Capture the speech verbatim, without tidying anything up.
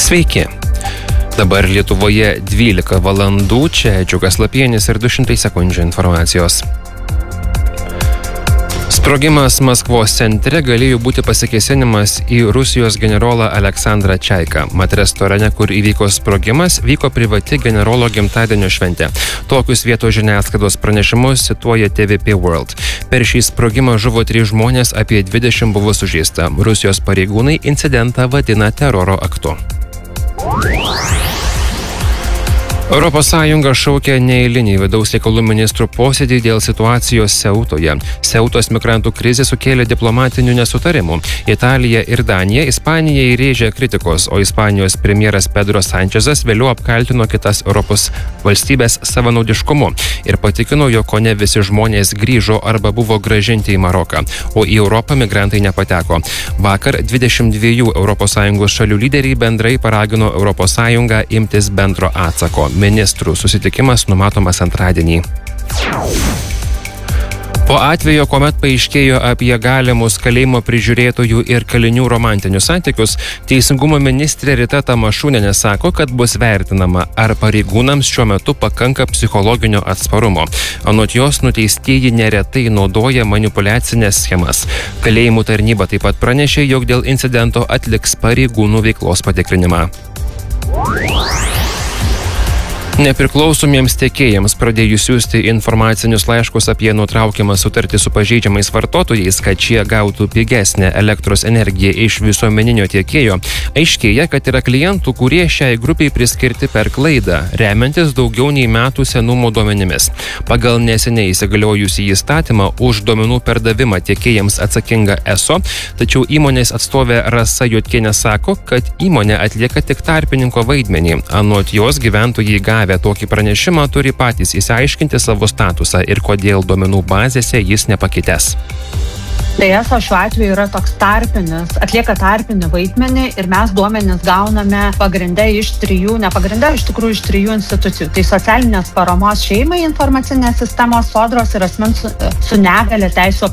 Sveiki. Dabar Lietuvoje dvylika valandų, čia Džiugas Lapienis ir du šimtai sekundžių informacijos. Sprogimas Maskvos centre galėjo būti pasikėsinimas į Rusijos generolą Aleksandrą Čaiką. Mat restorane, kur įvyko sprogimas, vyko privati generolo gimtadienio šventė. Tokius vietos žiniasklaidos pranešimus cituoja T V P World. Per šį sprogimą žuvo trys žmonės, apie dvidešimt buvo sužeista. Rusijos pareigūnai incidentą vadina teroro aktu. Europos Sąjunga šaukia neeilinį vidaus reikalų ministrų posėdį dėl situacijos Seutoje. Seutos migrantų krizė sukėlė diplomatinių nesutarimų. Italija ir Danija Ispanijai rėžė kritikos, o Ispanijos premjeras Pedro Sančezas vėliau apkaltino kitas Europos valstybės savanaudiškumu ir patikino, jog kone visi žmonės grįžo arba buvo grąžinti į Maroką, o į Europą migrantai nepateko. Vakar dvidešimt dviejų Europos Sąjungos šalių lyderiai bendrai paragino Europos Sąjungą imtis bendro atsako. Ministrų susitikimas numatomas antradienį. Po atvejo, kuomet paaiškėjo apie galimus kalėjimo prižiūrėtojų ir kalinių romantinius santykius, Teisingumo ministrė Rita Tamašunienė sako, kad bus vertinama, ar pareigūnams šiuo metu pakanka psichologinio atsparumo. Anot jos, nuteistieji neretai naudoja manipuliacinės schemas. Kalėjimų tarnyba taip pat pranešė, jog dėl incidento atliks pareigūnų veiklos patikrinimą. Nepriklausomiems tiekėjams pradėjus siųsti informacinius laiškus apie nutraukiamą sutartį su pažeidžiamais vartotojais, kad šie gautų pigesnę elektros energiją iš visuomeninio tiekėjo, aiškėja, kad yra klientų, kurie šiai grupiai priskirti per klaidą, remiantis daugiau nei metų senumo duomenimis. Pagal neseniai įsigaliojusį įstatymą už duomenų perdavimą tiekėjams atsakinga E S O, tačiau įmonės atstovė Rasa Jotkienė sako, kad įmonė atlieka tik tarpininko vaidmenį. Anot jos, gyventojai gavę tokį pranešimą turi patys įsiaiškinti savo statusą ir kodėl duomenų bazėse jis nepakitęs. Tai E S O šiuo atveju yra toks tarpinis, atlieka tarpinį vaidmenį ir mes duomenis gauname pagrindę iš trijų, ne pagrindę, iš tikrųjų iš trijų institucijų. Tai socialinės paramos šeimai informacinės sistemos, sodros ir asmens su, su negale teisų